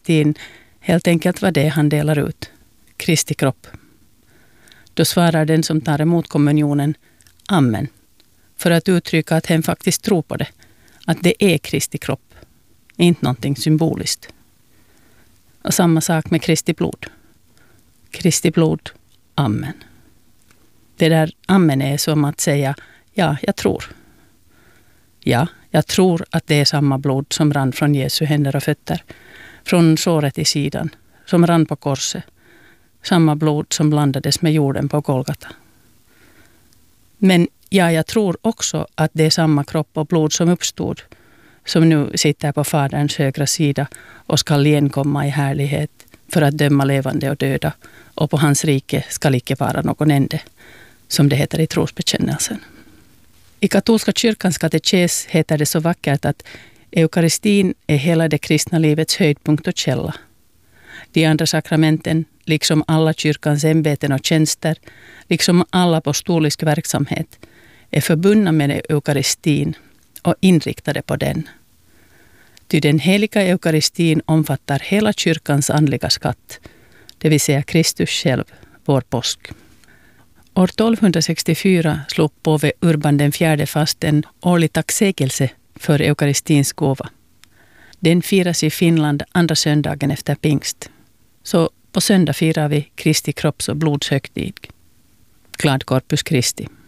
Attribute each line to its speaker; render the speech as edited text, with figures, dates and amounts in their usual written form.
Speaker 1: eukaristin helt enkelt vad det han delar ut, Kristi kropp. Då svarar den som tar emot kommunionen Amen, för att uttrycka att hen faktiskt tror på det, att det är Kristi kropp, inte någonting symboliskt. Och samma sak med Kristi blod. Kristi blod, Amen. Det där Amen är som att säga, ja, jag tror. Ja, jag tror att det är samma blod som rann från Jesu händer och fötter, från såret i sidan, som rann på korset. Samma blod som blandades med jorden på Golgata. Men ja, jag tror också att det är samma kropp och blod som uppstod, som nu sitter på Faderns högra sida och ska igenkomma i härlighet för att döma levande och döda, och på hans rike ska icke vara någon ände, som det heter i trosbekännelsen. I katolska kyrkans katekes heter det så vackert att eukaristin är hela det kristna livets höjdpunkt och källa. De andra sakramenten, liksom alla kyrkans ämbeten och tjänster, liksom all apostolisk verksamhet, är förbundna med eukaristin och inriktade på den. Ty den heliga eukaristin omfattar hela kyrkans andliga skatt, det vill säga Kristus själv, vår påsk. År 1264 slog påve Urban IV fast en årlig tacksägelse för eukaristins gåva. Den firas i Finland andra söndagen efter pingst. Så på söndag firar vi Kristi kropps- och blodshögtid. Glad Corpus Christi.